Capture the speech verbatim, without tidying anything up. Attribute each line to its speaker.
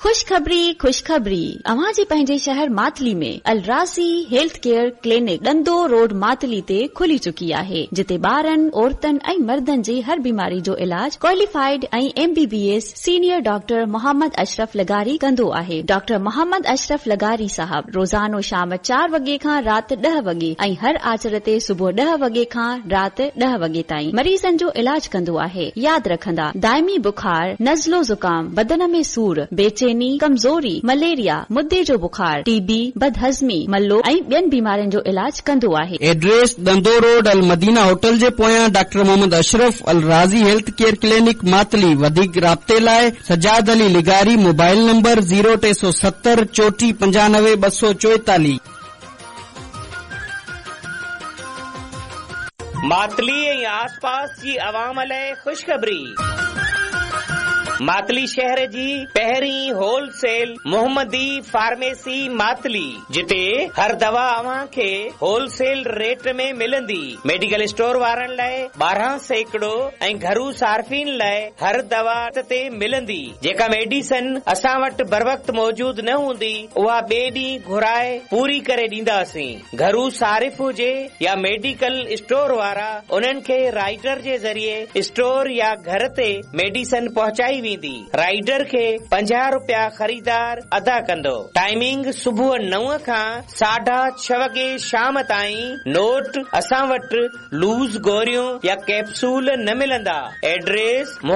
Speaker 1: खुशखबरी खुशखबरी अवां जे पंहिंजे शहर मातली में अलरासी health care clinic डंदो road Matali ते खुली चुकी आहे, जिते ॿारनि औरतनि ऐं मर्दनि जी हर बीमारी जो इलाज क्वालिफाइड ऐं MBBS senior doctor Mohammad Ashraf लगारी कंदो आहे। डॉक्टर मोहम्मद अशरफ लगारी साहब रोज़ानो शाम चार वगे खां राति ॾह वगे ऐं हर आचर ते सुबुह ॾह वगे खां राति ॾह वगे ताईं मरीज़नि जो इलाज कंदो आहे। यादि रखंदा दाइमी बुखार, नज़लो ज़ुकाम, बदन में सूर, बेचैनी, कमज़ोरी, मलेरिया, मुद्दे जो बुखार, टीबी, बदहज़मी, मल्लो ऐं ॿियनि बीमारियुनि जो इलाज कंदो आहे।
Speaker 2: एड्रेस दंदो रोड अल मदीना होटल जे पोयां डॉक्टर मोहम्मद अशरफ अल राज़ी हेल्थ केयर क्लिनिक मातली। वधीक राब्ते लाइ Sajjad Ali लिगारी mobile number zero टे सौ सत्तर चोटी पंजानवे ॿ सौ चोएतालीह।
Speaker 3: मातली ऐं आसपास जी अवाम लाइ खुशखबरी। मातली शहर जी पहिरीं होलसेल मोहम्मदी फार्मेसी मातली, जिते हर दवा अव्हां खे होलसेल रेट में मिलंदी। मेडिकल स्टोर वारनि लाइ ॿारहं सैकड़ो ऐं घरू सार्फिन लाइ हर दवा ते मिलंदी। जेका मेडिसिन असां वटि बर वक्त मौजूद न हूंदी, उहा ॿिए ॾींहुं घुराए पूरी करे ॾींदासीं। घरू सारिफ हुजे या मेडिकल स्टोर वारा, उन्हनि खे राइडर जे ज़रिए स्टोर या घर ते मेडिसिन पहुचाई वेंदी। राइडर खे पंजाह रुपया ख़रीदार अदा कंदो। टाइमिंग सुबुह नव खां साढा छह वगे शाम ताईं। नोट, असां वटि लूज़ गोरियूं या कैप्सूल न मिलंदा। एड्रेस